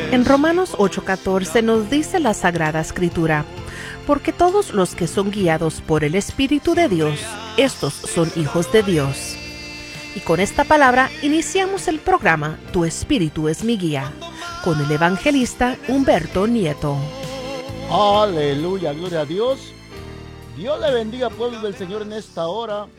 En Romanos 8:14 nos dice la Sagrada Escritura: porque todos los que son guiados por el Espíritu de Dios, estos son hijos de Dios. Y con esta palabra iniciamos el programa Tu Espíritu es mi guía, con el evangelista Humberto Nieto. Aleluya, gloria a Dios. Dios le bendiga, pueblo del Señor, en esta hora.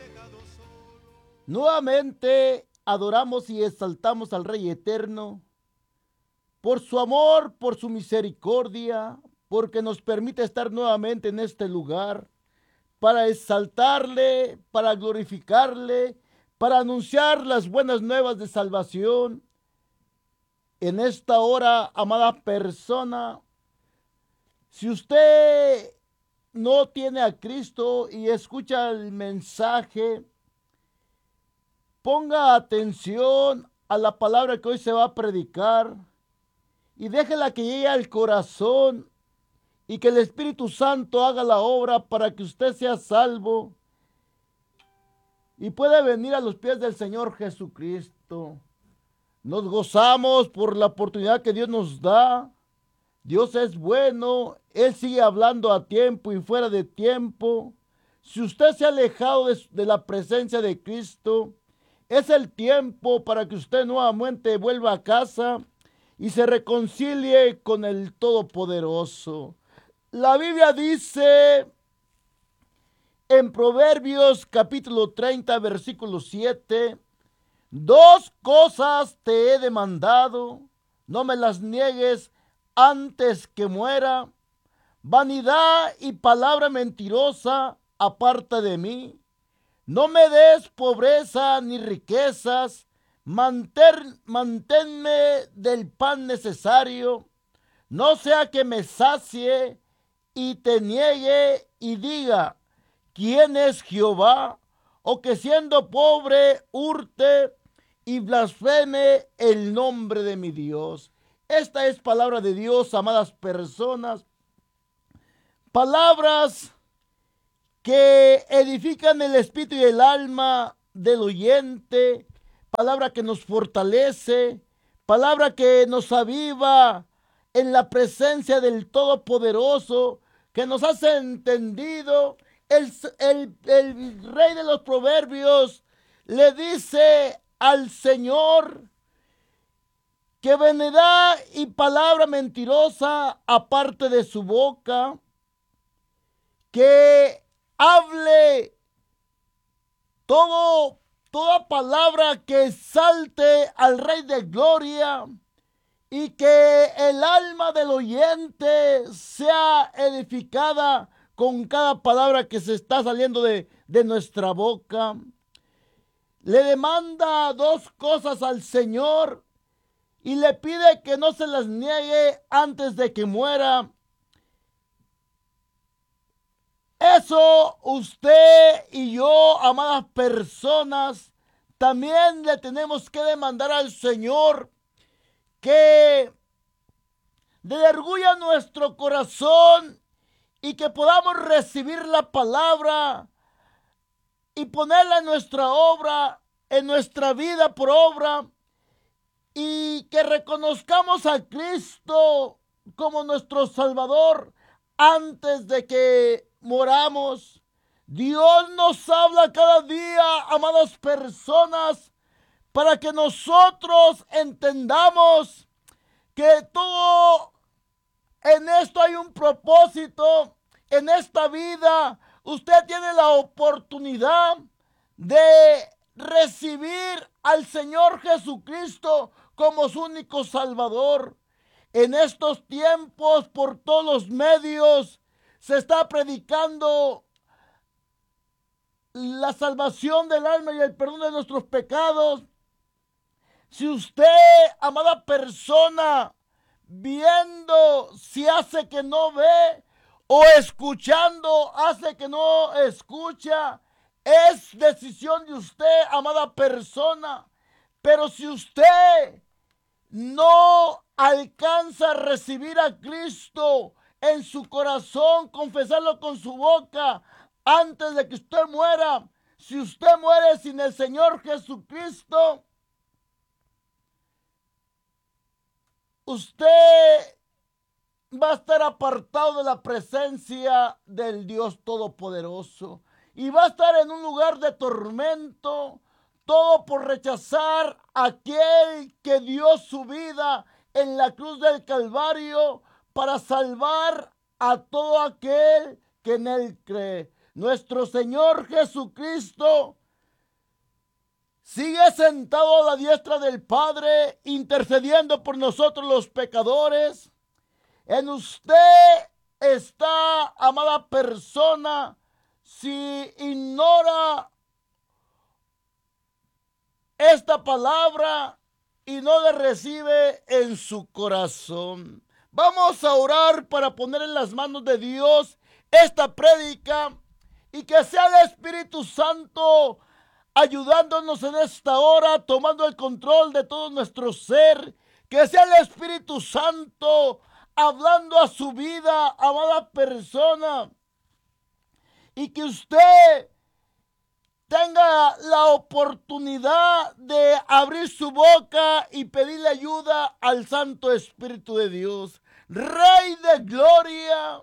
Nuevamente adoramos y exaltamos al Rey Eterno por su amor, por su misericordia, porque nos permite estar nuevamente en este lugar para exaltarle, para glorificarle, para anunciar las buenas nuevas de salvación. En esta hora, amada persona, si usted no tiene a Cristo y escucha el mensaje, ponga atención a la palabra que hoy se va a predicar y déjela que llegue al corazón y que el Espíritu Santo haga la obra para que usted sea salvo y pueda venir a los pies del Señor Jesucristo. Nos gozamos por la oportunidad que Dios nos da. Dios es bueno, Él sigue hablando a tiempo y fuera de tiempo. Si usted se ha alejado de la presencia de Cristo, es el tiempo para que usted nuevamente vuelva a casa y se reconcilie con el Todopoderoso. La Biblia dice en Proverbios capítulo 30, versículo 7, dos cosas te he demandado, no me las niegues antes que muera. Vanidad y palabra mentirosa aparta de mí. No me des pobreza ni riquezas, manténme del pan necesario, no sea que me sacie y te niegue y diga, ¿quién es Jehová? O que siendo pobre hurte y blasfeme el nombre de mi Dios. Esta es palabra de Dios, amadas personas. Palabras que edifican el espíritu y el alma del oyente, palabra que nos fortalece, palabra que nos aviva en la presencia del Todopoderoso, que nos hace entendido. El rey de los proverbios le dice al Señor que vanidad y palabra mentirosa aparte de su boca, que hable toda palabra que exalte al Rey de Gloria y que el alma del oyente sea edificada con cada palabra que se está saliendo de nuestra boca. Le demanda dos cosas al Señor y le pide que no se las niegue antes de que muera. Eso usted y yo, amadas personas, también le tenemos que demandar al Señor, que derguya nuestro corazón y que podamos recibir la palabra y ponerla en nuestra obra, en nuestra vida por obra, y que reconozcamos a Cristo como nuestro Salvador antes de que moramos. Dios nos habla cada día, amadas personas, para que nosotros entendamos que todo en esto hay un propósito. En esta vida usted tiene la oportunidad de recibir al Señor Jesucristo como su único Salvador. En estos tiempos, por todos los medios, se está predicando la salvación del alma y el perdón de nuestros pecados. Si usted, amada persona, viendo si hace que no ve o escuchando hace que no escucha, es decisión de usted, amada persona. Pero si usted no alcanza a recibir a Cristo en su corazón, confesarlo con su boca antes de que usted muera, si usted muere sin el Señor Jesucristo, usted va a estar apartado de la presencia del Dios Todopoderoso y va a estar en un lugar de tormento, todo por rechazar a aquel que dio su vida en la cruz del Calvario para salvar a todo aquel que en él cree. Nuestro Señor Jesucristo sigue sentado a la diestra del Padre, intercediendo por nosotros los pecadores. En usted está, amada persona, si ignora esta palabra y no la recibe en su corazón. Vamos a orar para poner en las manos de Dios esta prédica y que sea el Espíritu Santo ayudándonos en esta hora, tomando el control de todo nuestro ser. Que sea el Espíritu Santo hablando a su vida, amada persona, y que usted tenga la oportunidad de abrir su boca y pedirle ayuda al Santo Espíritu de Dios. Rey de gloria,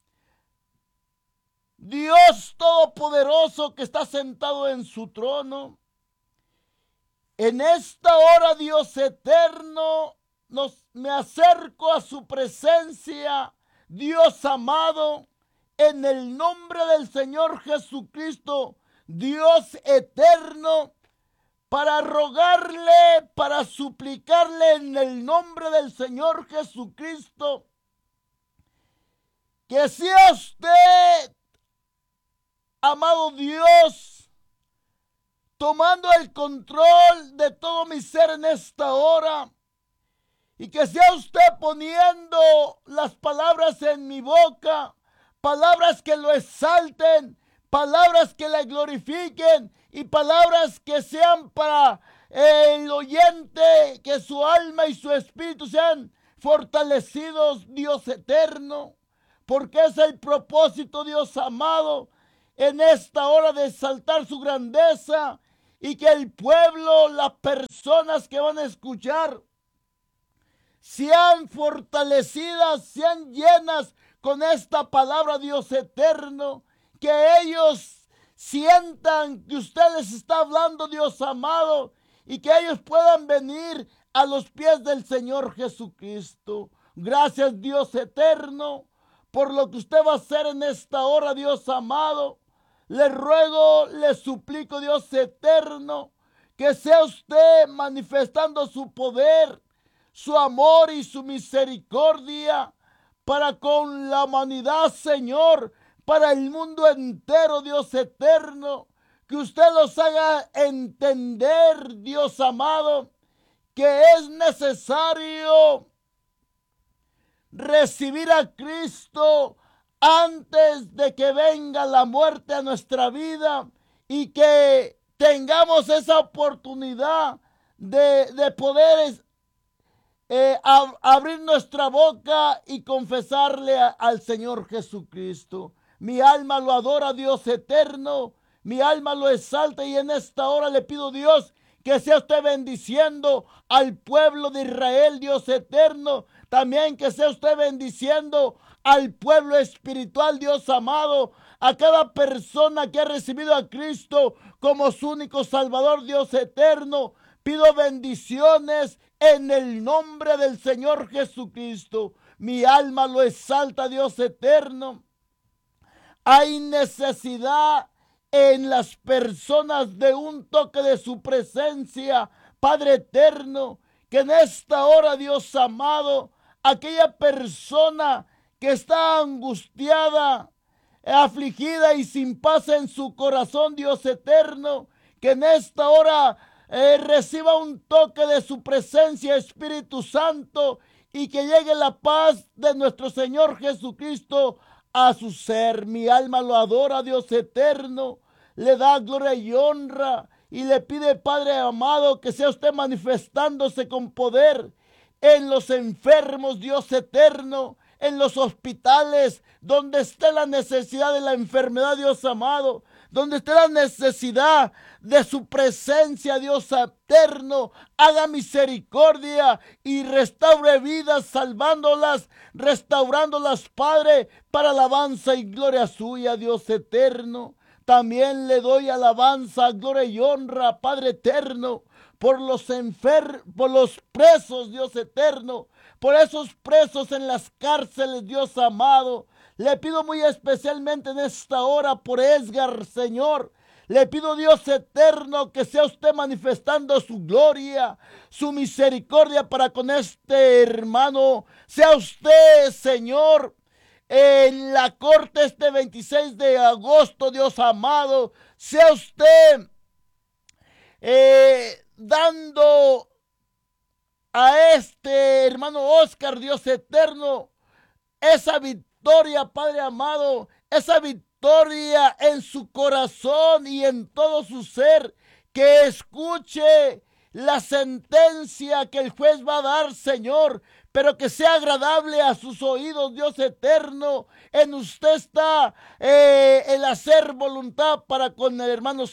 Dios Todopoderoso que está sentado en su trono. En esta hora, Dios eterno, me acerco a su presencia, Dios amado, en el nombre del Señor Jesucristo, Dios eterno, para rogarle, para suplicarle en el nombre del Señor Jesucristo, que sea usted, amado Dios, tomando el control de todo mi ser en esta hora, y que sea usted poniendo las palabras en mi boca, palabras que lo exalten, palabras que le glorifiquen y palabras que sean para el oyente, que su alma y su espíritu sean fortalecidos, Dios eterno, porque es el propósito, Dios amado, en esta hora de exaltar su grandeza y que el pueblo, las personas que van a escuchar, sean fortalecidas, sean llenas con esta palabra, Dios eterno, que ellos sientan que usted les está hablando, Dios amado, y que ellos puedan venir a los pies del Señor Jesucristo. Gracias, Dios eterno, por lo que usted va a hacer en esta hora, Dios amado. Le ruego, le suplico, Dios eterno, que sea usted manifestando su poder, su amor y su misericordia para con la humanidad, Señor, para el mundo entero, Dios eterno, que usted los haga entender, Dios amado, que es necesario recibir a Cristo antes de que venga la muerte a nuestra vida y que tengamos esa oportunidad de poder abrir nuestra boca y confesarle al Señor Jesucristo. Mi alma lo adora, Dios eterno, mi alma lo exalta, y en esta hora le pido, Dios, que sea usted bendiciendo al pueblo de Israel, Dios eterno, también que sea usted bendiciendo al pueblo espiritual, Dios amado, a cada persona que ha recibido a Cristo como su único Salvador, Dios eterno. Pido bendiciones en el nombre del Señor Jesucristo. Mi alma lo exalta, Dios eterno. Hay necesidad en las personas de un toque de su presencia, Padre eterno, que en esta hora, Dios amado, aquella persona que está angustiada, afligida y sin paz en su corazón, Dios eterno, que en esta hora reciba un toque de su presencia, Espíritu Santo, y que llegue la paz de nuestro Señor Jesucristo a su ser. Mi alma lo adora, Dios eterno, le da gloria y honra, y le pide, Padre amado, que sea usted manifestándose con poder en los enfermos, Dios eterno, en los hospitales, donde esté la necesidad de la enfermedad, Dios amado. donde esté la necesidad de su presencia, Dios eterno, haga misericordia y restaure vidas, salvándolas, restaurándolas, Padre, para alabanza y gloria suya, Dios eterno. También le doy alabanza, gloria y honra, Padre eterno, por los por los presos, Dios eterno, por esos presos en las cárceles, Dios amado. Le pido muy especialmente en esta hora por Edgar, Señor. Le pido, Dios eterno, que sea usted manifestando su gloria, su misericordia para con este hermano. Sea usted, Señor, en la corte este 26 de agosto, Dios amado. Sea usted dando a este hermano Oscar, Dios eterno, esa victoria, Padre amado, esa victoria en su corazón y en todo su ser, que escuche la sentencia que el juez va a dar, Señor, pero que sea agradable a sus oídos, Dios eterno. En usted está el hacer voluntad para con el hermano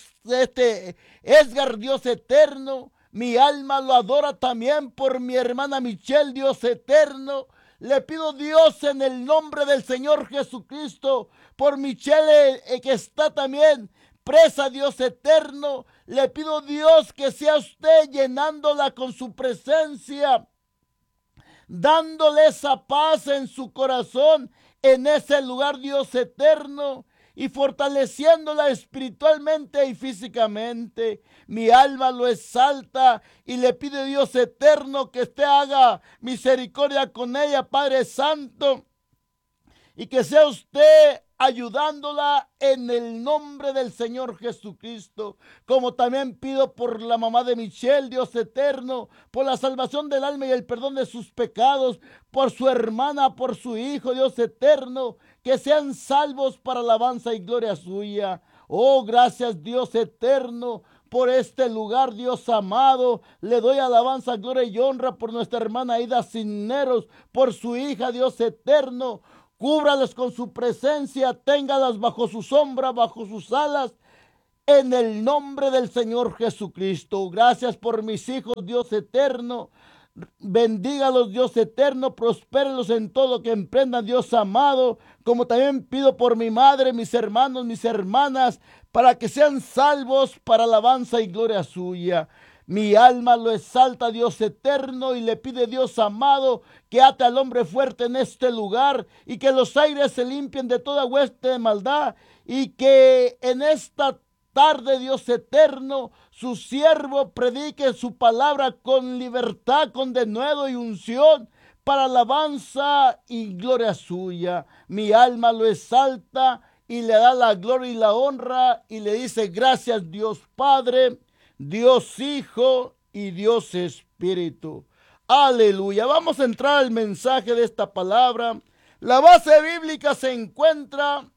Edgar, Dios eterno. Mi alma lo adora también por mi hermana Michelle, Dios eterno. Le pido, Dios, en el nombre del Señor Jesucristo, por Michelle, que está también presa, Dios eterno. Le pido, Dios, que sea usted llenándola con su presencia, dándole esa paz en su corazón, en ese lugar, Dios eterno, y fortaleciéndola espiritualmente y físicamente. Mi alma lo exalta y le pide, Dios eterno, que usted haga misericordia con ella, Padre Santo, y que sea usted ayudándola en el nombre del Señor Jesucristo. Como también pido por la mamá de Michelle, Dios eterno, por la salvación del alma y el perdón de sus pecados, por su hermana, por su hijo, Dios eterno, que sean salvos para alabanza y gloria suya. Oh, gracias, Dios eterno, por este lugar, Dios amado. Le doy alabanza, gloria y honra por nuestra hermana Aida Cisneros, por su hija, Dios eterno. Cúbralas con su presencia, téngalas bajo su sombra, bajo sus alas, en el nombre del Señor Jesucristo. Gracias por mis hijos, Dios eterno. Bendígalos, Dios eterno, prospérelos en todo que emprendan, Dios amado. Como también pido por mi madre, mis hermanos, mis hermanas, para que sean salvos para alabanza y gloria suya. Mi alma lo exalta, Dios eterno, y le pide, Dios amado, que ate al hombre fuerte en este lugar y que los aires se limpien de toda hueste de maldad, y que en esta tarde, Dios eterno, su siervo predique su palabra con libertad, con denuedo y unción, para alabanza y gloria suya. Mi alma lo exalta y le da la gloria y la honra y le dice: gracias, Dios Padre, Dios Hijo y Dios Espíritu. Aleluya. Vamos a entrar al mensaje de esta palabra. La base bíblica se encuentra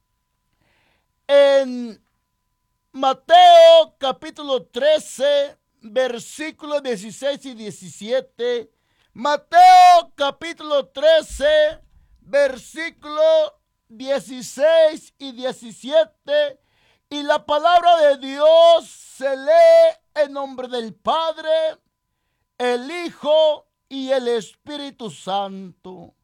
en Mateo capítulo 13, versículos 16 y 17. Mateo capítulo 13, versículos 16 y 17. Y la palabra de Dios se lee en nombre del Padre, el Hijo y el Espíritu Santo.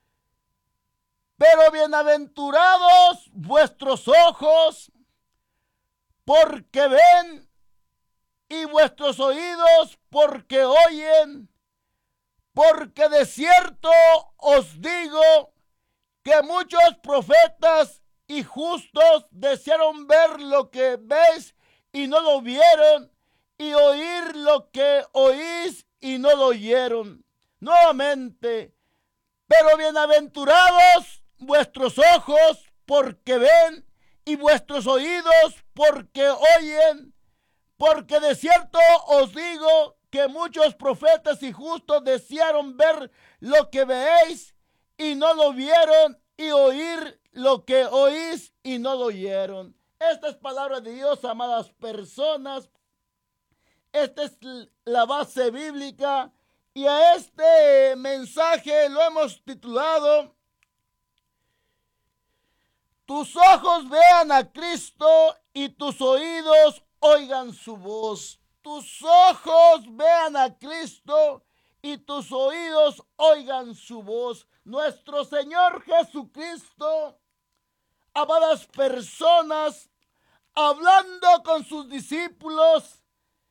Pero bienaventurados vuestros ojos, porque ven, y vuestros oídos, porque oyen. Porque de cierto os digo que muchos profetas y justos desearon ver lo que veis y no lo vieron, y oír lo que oís y no lo oyeron. Nuevamente, pero bienaventurados vuestros ojos, porque ven, y vuestros oídos, porque oyen. Porque de cierto os digo que muchos profetas y justos desearon ver lo que veis y no lo vieron, y oír lo que oís y no lo oyeron. Esta es palabra de Dios, amadas personas. Esta es la base bíblica, y a este mensaje lo hemos titulado: tus ojos vean a Cristo y tus oídos oigan su voz. Tus ojos vean a Cristo y tus oídos oigan su voz. Nuestro Señor Jesucristo, amadas personas, hablando con sus discípulos,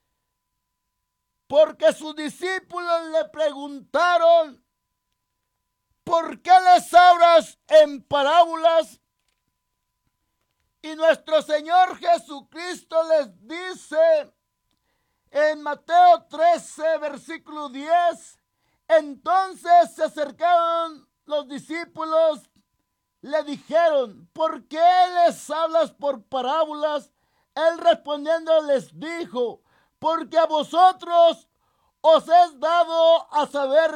porque sus discípulos le preguntaron: ¿por qué les hablas en parábolas? Y nuestro Señor Jesucristo les dice en Mateo 13, versículo 10, entonces se acercaron los discípulos, le dijeron: ¿por qué les hablas por parábolas? Él respondiendo les dijo: porque a vosotros os es dado a saber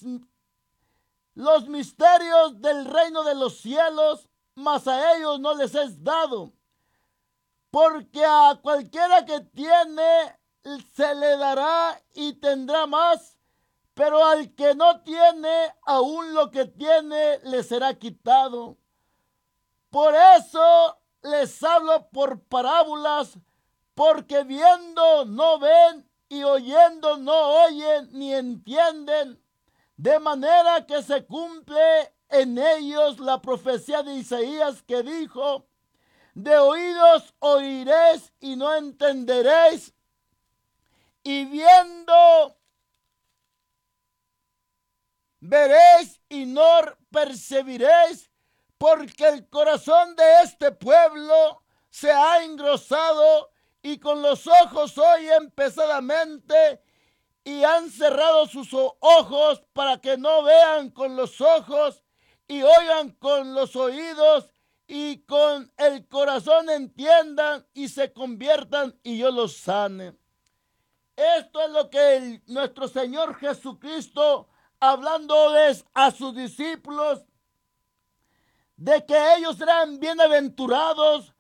los misterios del reino de los cielos, mas a ellos no les es dado. Porque a cualquiera que tiene se le dará y tendrá más, pero al que no tiene, aún lo que tiene le será quitado. Por eso les hablo por parábolas, porque viendo no ven y oyendo no oyen ni entienden, de manera que se cumple en ellos la profecía de Isaías que dijo: de oídos oiréis y no entenderéis, y viendo veréis y no percibiréis, porque el corazón de este pueblo se ha engrosado y con los ojos oyen pesadamente y han cerrado sus ojos para que no vean con los ojos y oigan con los oídos y con el corazón entiendan y se conviertan y yo los sane. Esto es lo que nuestro Señor Jesucristo, hablándoles a sus discípulos, de que ellos eran bienaventurados,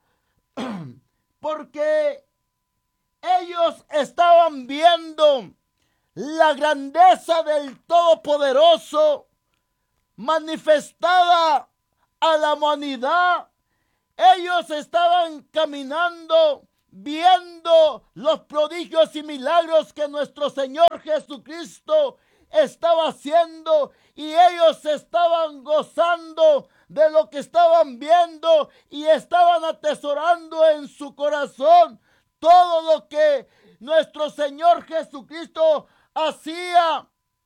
porque ellos estaban viendo la grandeza del Todopoderoso manifestada a la humanidad. Ellos estaban caminando, viendo los prodigios y milagros que nuestro Señor Jesucristo estaba haciendo, y ellos estaban gozando de lo que estaban viendo y estaban atesorando en su corazón todo lo que nuestro Señor Jesucristo hacía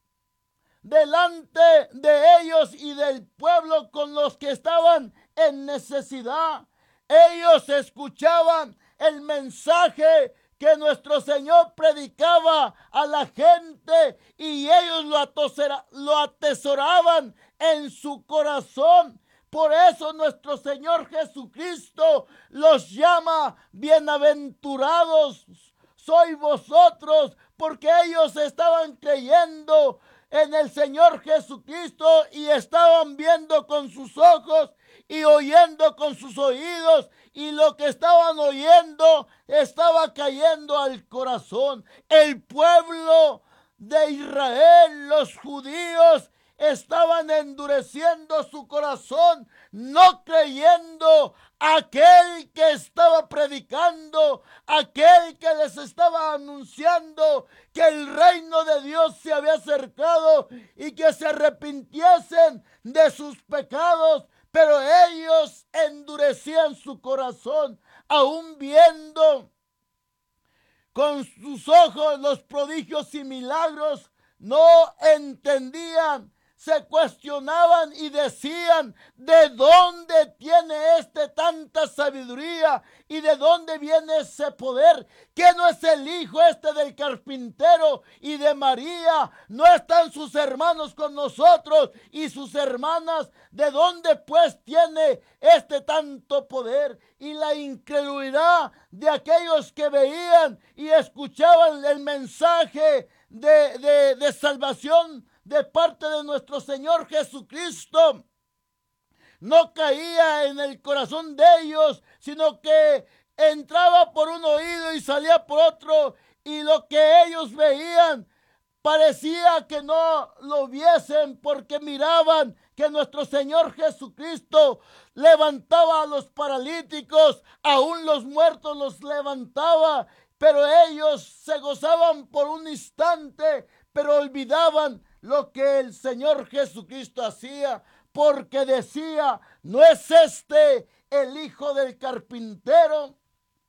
delante de ellos y del pueblo con los que estaban en necesidad. Ellos escuchaban el mensaje que nuestro Señor predicaba a la gente y ellos lo atesoraban en su corazón. Por eso nuestro Señor Jesucristo los llama bienaventurados. Sois vosotros, porque ellos estaban creyendo en el Señor Jesucristo y estaban viendo con sus ojos y oyendo con sus oídos, y lo que estaban oyendo estaba cayendo al corazón. El pueblo de Israel, los judíos, estaban endureciendo su corazón, no creyendo aquel que estaba predicando, aquel que les estaba anunciando que el reino de Dios se había acercado y que se arrepintiesen de sus pecados. Pero ellos endurecían su corazón, aún viendo con sus ojos los prodigios y milagros, no entendían. Se cuestionaban y decían: ¿de dónde tiene tanta sabiduría? ¿Y de dónde viene ese poder? ¿Que no es el hijo del carpintero y de María? ¿No están sus hermanos con nosotros y sus hermanas? ¿De dónde pues tiene tanto poder? Y la incredulidad de aquellos que veían y escuchaban el mensaje de salvación de parte de nuestro Señor Jesucristo no caía en el corazón de ellos, sino que entraba por un oído y salía por otro, y lo que ellos veían parecía que no lo viesen, porque miraban que nuestro Señor Jesucristo levantaba a los paralíticos, aún los muertos los levantaba, pero ellos se gozaban por un instante, pero olvidaban lo que el Señor Jesucristo hacía, porque decía: ¿no es este el hijo del carpintero?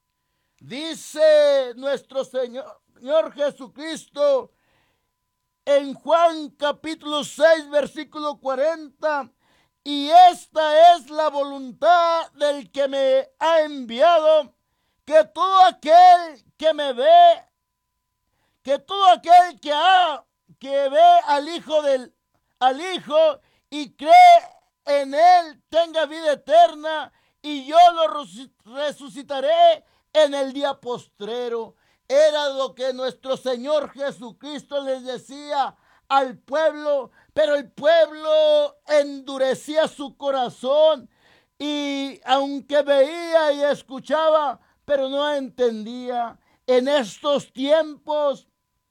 Dice nuestro Señor Jesucristo en Juan capítulo 6, versículo 40, y esta es la voluntad del que me ha enviado, que todo aquel que me ve, que todo aquel que ve al Hijo y cree en él tenga vida eterna, y yo lo resucitaré en el día postrero. Era lo que nuestro Señor Jesucristo les decía al pueblo, pero el pueblo endurecía su corazón, y aunque veía y escuchaba, pero no entendía. En estos tiempos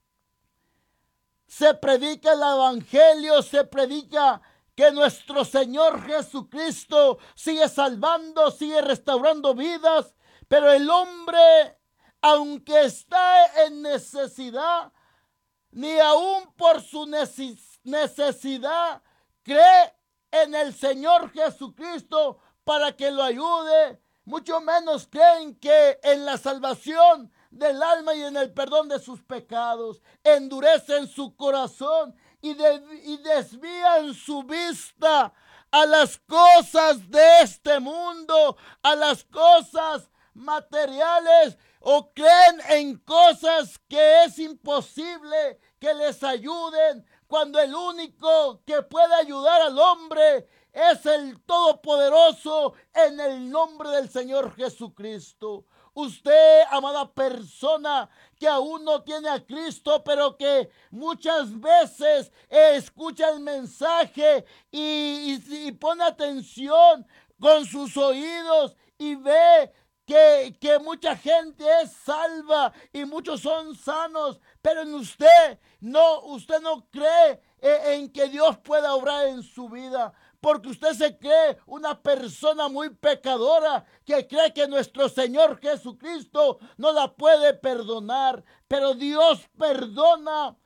se predica el evangelio, se predica que nuestro Señor Jesucristo sigue salvando, sigue restaurando vidas, pero el hombre, aunque está en necesidad, ni aún por su necesidad cree en el Señor Jesucristo para que lo ayude. Mucho menos creen que en la salvación del alma y en el perdón de sus pecados. Endurecen su corazón y desvían su vista a las cosas de este mundo, a las cosas materiales, o creen en cosas que es imposible que les ayuden, cuando el único que puede ayudar al hombre es el Todopoderoso, en el nombre del Señor Jesucristo. Usted, amada persona, que aún no tiene a Cristo, pero que muchas veces escucha el mensaje y pone atención con sus oídos y ve que mucha gente es salva y muchos son sanos, pero en usted no cree en que Dios pueda obrar en su vida, porque usted se cree una persona muy pecadora, que cree que nuestro Señor Jesucristo no la puede perdonar. Pero Dios perdona